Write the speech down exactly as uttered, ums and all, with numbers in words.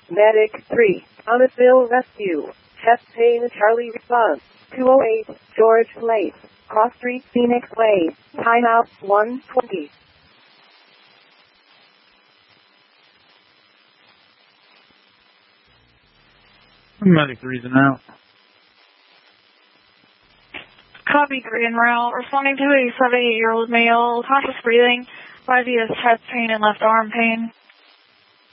Medic three, Thomasville Rescue. Chest pain, Charlie response. two oh eight, George Place, Cross Street, Phoenix Way. Timeout, one twenty. Medic three's out. Copy, Green Rail. Responding to a seventy-eight-year-old male, conscious breathing, five years chest pain and left arm pain.